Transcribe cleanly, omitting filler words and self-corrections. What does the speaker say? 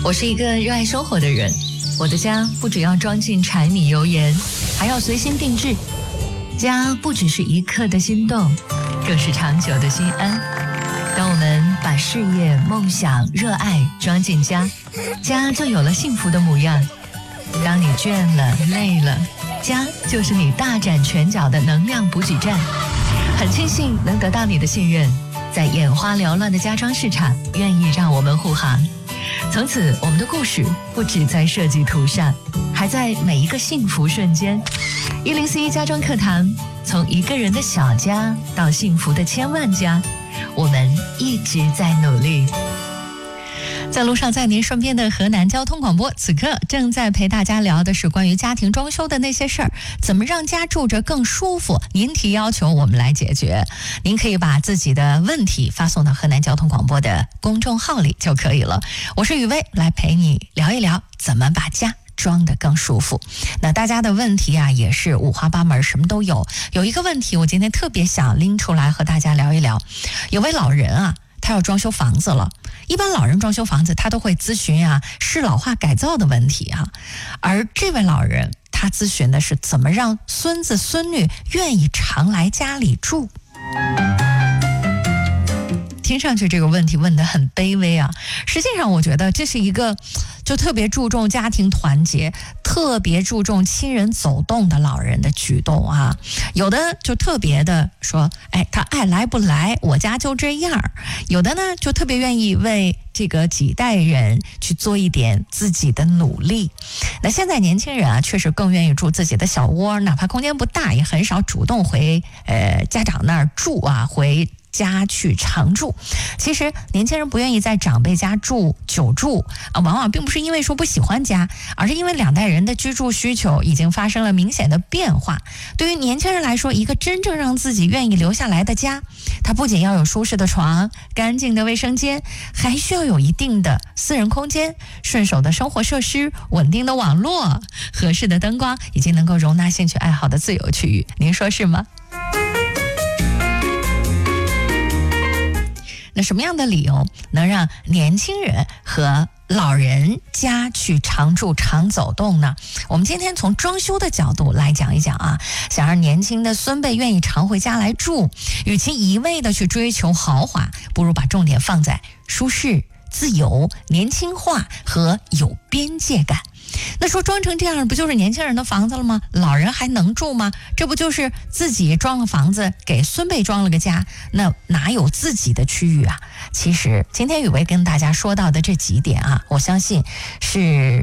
我是一个热爱生活的人，我的家不只要装进柴米油盐，还要随心定制。家不只是一刻的心动，更是长久的心安。当我们把事业、梦想、热爱装进家，家就有了幸福的模样。当你倦了、累了，家就是你大展拳脚的能量补给站。很庆幸能得到你的信任，在眼花缭乱的家装市场，愿意让我们护航。从此，我们的故事不只在设计图上，还在每一个幸福瞬间。104家装课堂，从一个人的小家到幸福的千万家，我们一直在努力。在路上，在您身边的河南交通广播，此刻正在陪大家聊的是关于家庭装修的那些事儿，怎么让家住着更舒服？您提要求，我们来解决。您可以把自己的问题发送到河南交通广播的公众号里就可以了。我是雨薇，来陪你聊一聊怎么把家装得更舒服。那大家的问题啊，也是五花八门，什么都有。有一个问题，我今天特别想拎出来和大家聊一聊。有位老人啊，他要装修房子了。一般老人装修房子，他都会咨询啊适老化改造的问题啊，而这位老人他咨询的是怎么让孙子孙女愿意常来家里住。听上去这个问题问得很卑微啊，实际上我觉得这是一个就特别注重家庭团结，特别注重亲人走动的老人的举动啊。有的就特别的说，他爱来不来，我家就这样。有的呢就特别愿意为这个几代人去做一点自己的努力。那现在年轻人啊，确实更愿意住自己的小窝，哪怕空间不大，也很少主动回家长那儿住啊，回家去常住。其实年轻人不愿意在长辈家久住往往并不是因为说不喜欢家，而是因为两代人的居住需求已经发生了明显的变化。对于年轻人来说，一个真正让自己愿意留下来的家，它不仅要有舒适的床、干净的卫生间，还需要有一定的私人空间、顺手的生活设施、稳定的网络、合适的灯光，以及能够容纳兴趣爱好的自由区域。您说是吗？那什么样的理由能让年轻人和老人家去常住常走动呢？我们今天从装修的角度来讲一讲啊，想让年轻的孙辈愿意常回家来住，与其一味的去追求豪华，不如把重点放在舒适、自由、年轻化和有边界感。那说装成这样不就是年轻人的房子了吗？老人还能住吗？这不就是自己装了房子给孙辈装了个家，那哪有自己的区域啊？其实今天雨薇跟大家说到的这几点啊，我相信是